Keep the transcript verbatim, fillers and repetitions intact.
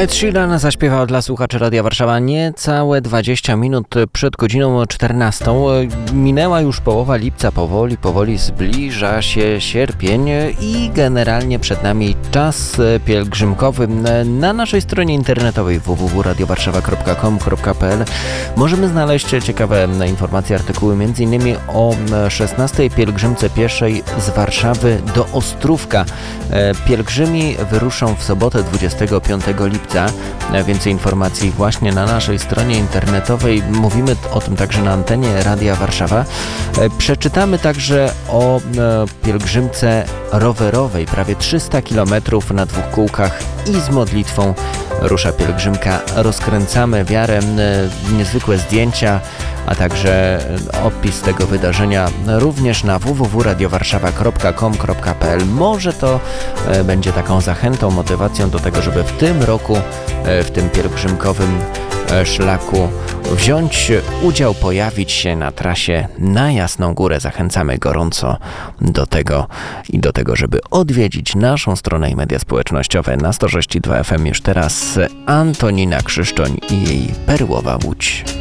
Ed Sheeran zaśpiewał dla słuchaczy Radia Warszawa niecałe dwadzieścia minut przed godziną czternastą. Minęła już połowa lipca, powoli, powoli zbliża się sierpień i generalnie przed nami czas pielgrzymkowy. Na naszej stronie internetowej w w w kropka radio warszawa kropka com kropka p l możemy znaleźć ciekawe informacje, artykuły m.in. o szesnastej pielgrzymce pieszej z Warszawy do Ostrówka. Pielgrzymi wyruszą w sobotę dwudziestego piątego lipca. Więcej informacji właśnie na naszej stronie internetowej. Mówimy o tym także na antenie Radia Warszawa. Przeczytamy także o pielgrzymce rowerowej. Prawie trzysta kilometrów na dwóch kółkach i z modlitwą rusza pielgrzymka. Rozkręcamy wiarę, niezwykłe zdjęcia, a także opis tego wydarzenia również na w w w kropka radio warszawa kropka com kropka p l. Może to będzie taką zachętą, motywacją do tego, żeby w tym roku, w tym pielgrzymkowym szlaku wziąć udział, pojawić się na trasie na Jasną Górę. Zachęcamy gorąco do tego i do tego, żeby odwiedzić naszą stronę i media społecznościowe. Na sto sześć i dwa F M już teraz Antonina Krzysztoń i jej Perłowa Łódź.